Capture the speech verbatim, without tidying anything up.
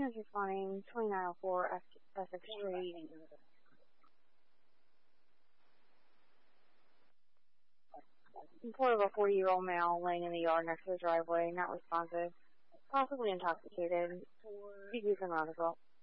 is responding twenty-nine oh four Essex Street. Report of a forty-year-old male laying in the yard next to the driveway, not responsive, possibly intoxicated. He's using around as well.